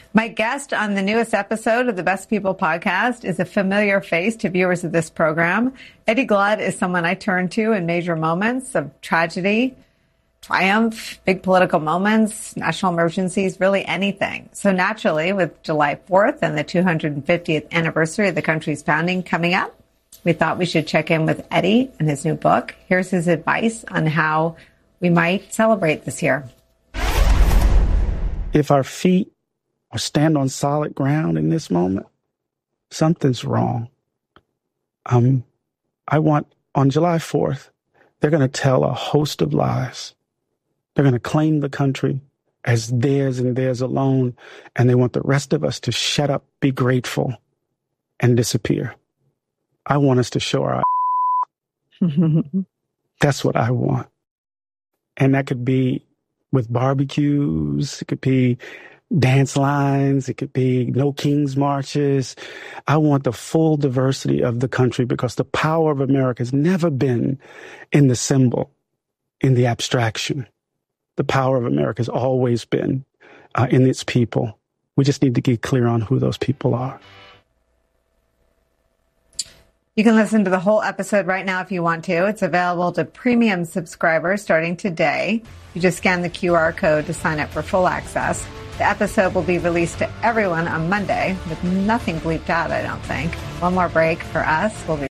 My guest on the newest episode of the Best People podcast is a familiar face to viewers of this program. Eddie Glaude is someone I turn to in major moments of tragedy, triumph, big political moments, national emergencies, really anything. So naturally, with July 4th and the 250th anniversary of the country's founding coming up, we thought we should check in with Eddie and his new book. Here's his advice on how we might celebrate this year. If our feet stand on solid ground in this moment, something's wrong. I want, on July 4th, they're going to tell a host of lies. They're going to claim the country as theirs and theirs alone, and they want the rest of us to shut up, be grateful, and disappear. I want us to show our That's what I want. And that could be with barbecues, it could be dance lines, it could be no king's marches. I want the full diversity of the country because the power of America has never been in the symbol, in the abstraction. The power of America has always been in its people. We just need to get clear on who those people are. You can listen to the whole episode right now if you want to. It's available to premium subscribers starting today. You just scan the QR code to sign up for full access. The episode will be released to everyone on Monday with nothing bleeped out, I don't think. One more break for us. We'll be